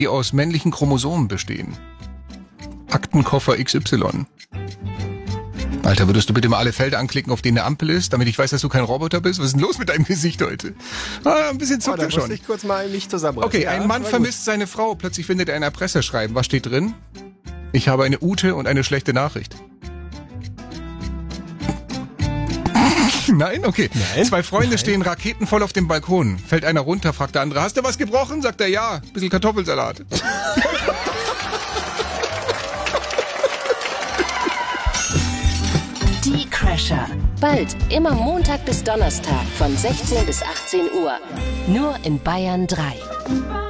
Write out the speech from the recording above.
die aus männlichen Chromosomen bestehen. Aktenkoffer XY. Alter, würdest du bitte mal alle Felder anklicken, auf denen eine Ampel ist, damit ich weiß, dass du kein Roboter bist? Was ist denn los mit deinem Gesicht heute? Ein bisschen zuckt er schon. Da muss ich kurz mal mich zusammenreißen. Okay, ein Mann vermisst seine Frau. Plötzlich findet er ein Erpresserschreiben. Was steht drin? Ich habe eine Ute und eine schlechte Nachricht. Nein? Okay. Nein. 2 Freunde stehen raketenvoll auf dem Balkon. Fällt einer runter, fragt der andere, hast du was gebrochen? Sagt er, ja. Bisschen Kartoffelsalat. Die Crasher. Bald, immer Montag bis Donnerstag von 16 bis 18 Uhr. Nur in Bayern 3.